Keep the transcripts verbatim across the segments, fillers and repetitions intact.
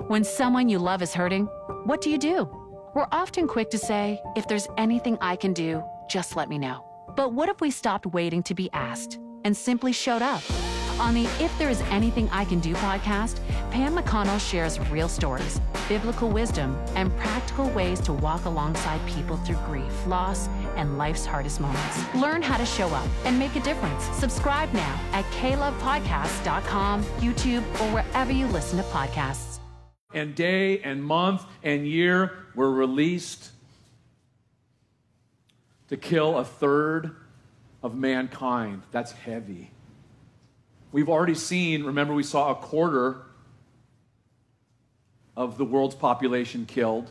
When someone you love is hurting, what do you do? We're often quick to say, if there's anything I can do, just let me know. But what if we stopped waiting to be asked and simply showed up? On the If There Is Anything I Can Do podcast, Pam McConnell shares real stories, biblical wisdom, and practical ways to walk alongside people through grief, loss, and life's hardest moments. Learn how to show up and make a difference. Subscribe now at k love podcast dot com, YouTube, or wherever you listen to podcasts. And day and month and year were released to kill a third of mankind. That's heavy. We've already seen, remember we saw a quarter of the world's population killed.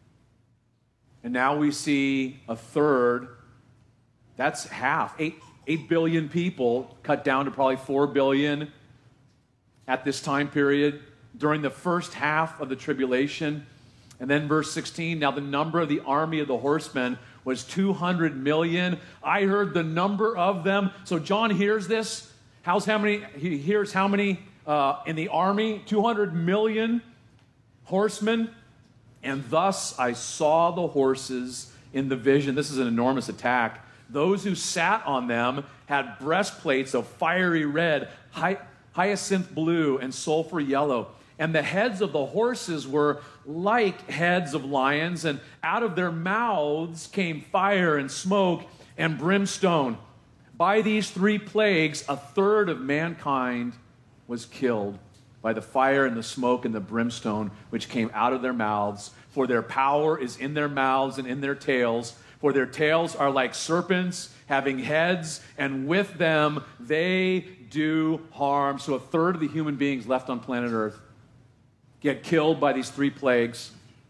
And now we see a third. That's half. Eight, eight billion people cut down to probably four billion at this time period during the first half of the tribulation. And then verse sixteen, now the number of the army of the horsemen was two hundred million. I heard the number of them. So John hears this. How's how many? He hears how many uh, in the army? two hundred million horsemen. And thus I saw the horses in the vision. This is an enormous attack. Those who sat on them had breastplates of fiery red, hy- hyacinth blue, and sulfur yellow. And the heads of the horses were like heads of lions, and out of their mouths came fire and smoke and brimstone. By these three plagues, a third of mankind was killed by the fire and the smoke and the brimstone which came out of their mouths. For their power is in their mouths and in their tails. For their tails are like serpents, having heads, and with them they do harm. So a third of the human beings left on planet Earth get killed by these three plagues.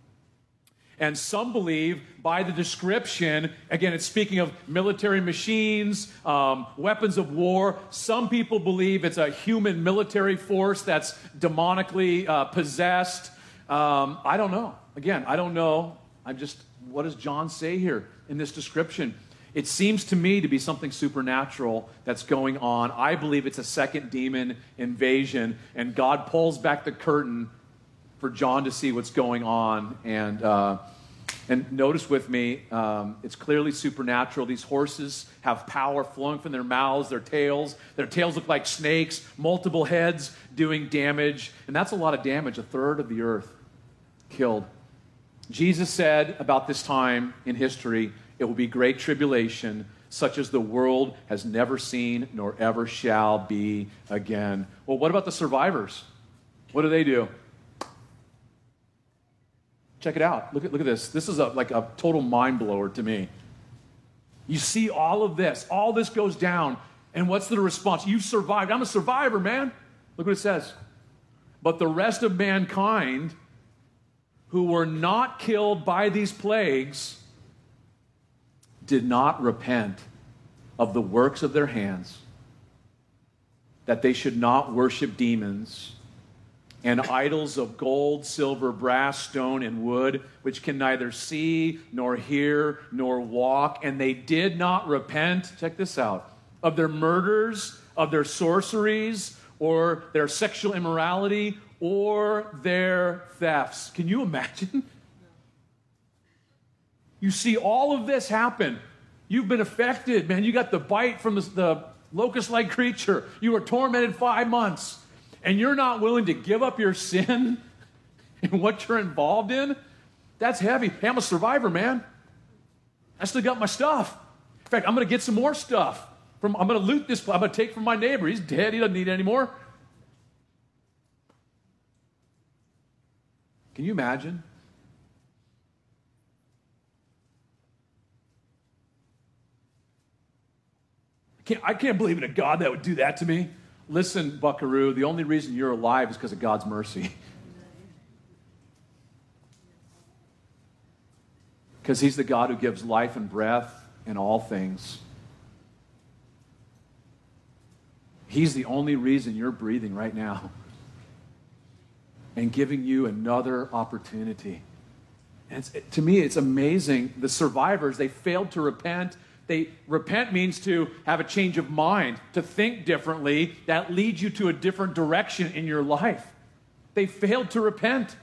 And some believe by the description, again, it's speaking of military machines, um, weapons of war. Some people believe it's a human military force that's demonically uh, possessed. Um, I don't know. Again, I don't know. I'm just, what does John say here in this description? It seems to me to be something supernatural that's going on. I believe it's a second demon invasion, and God pulls back the curtain for John to see what's going on. And uh, and notice with me, um, it's clearly supernatural. These horses have power flowing from their mouths, their tails. Their tails look like snakes, multiple heads doing damage. And that's a lot of damage, a third of the earth killed. Jesus said about this time in history, it will be great tribulation, such as the world has never seen nor ever shall be again. Well, what about the survivors? What do they do? Check it out. Look at, look at this. This is a, like a total mind blower to me. You see all of this. All this goes down. And what's the response? You survived. I'm a survivor, man. Look what it says. But the rest of mankind who were not killed by these plagues did not repent of the works of their hands, that they should not worship demons and idols of gold, silver, brass, stone, and wood, which can neither see, nor hear, nor walk. And they did not repent, check this out, of their murders, of their sorceries, or their sexual immorality, or their thefts. Can you imagine? You see all of this happen. You've been affected, man. You got the bite from the, the locust-like creature. You were tormented five months. And you're not willing to give up your sin and what you're involved in? That's heavy. Hey, I'm a survivor, man. I still got my stuff. In fact, I'm going to get some more stuff. From, I'm going to loot this. I'm going to take from my neighbor. He's dead. He doesn't need it anymore. Can you imagine? I can't, I can't believe in a God that would do that to me. Listen, buckaroo, the only reason you're alive is because of God's mercy. Because he's the God who gives life and breath and all things. He's the only reason you're breathing right now and giving you another opportunity. And it's, to me, it's amazing. The survivors, they failed to repent. They repent means to have a change of mind, to think differently that leads you to a different direction in your life. They failed to repent.